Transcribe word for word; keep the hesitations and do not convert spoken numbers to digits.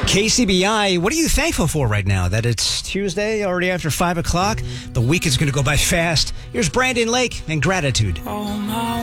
K C B I, what are you thankful for right now? That it's Tuesday, already after five o'clock? The week is going to go by fast. Here's Brandon Lake and Gratitude. Oh, my